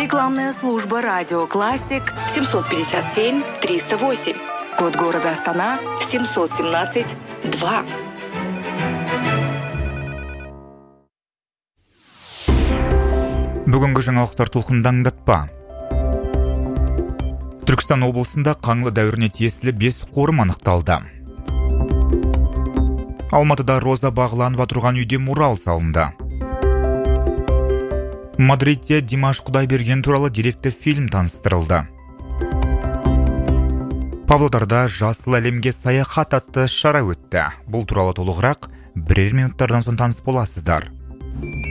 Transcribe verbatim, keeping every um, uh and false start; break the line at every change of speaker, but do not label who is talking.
Рекламная служба «Радио Классик»
семьсот пятьдесят семь триста восемь.
Код города Астана
семьсот семнадцать два.
Бүгінгі жаңалықтар толқындаңдатпа. Түркістан облысында Қаңлы дәуіріне тиесілі бес қорым анықталды. Алматыда роза бағланып тұрған үйде мурал салынды. Мадридте Димаш Құдайберген туралы деректі фильм таныстырылды. Павлодарда жасыл әлемге саяхат атты шара өтті. Бұл туралы толығырақ бірер минуттардан соң таныс боласыздар.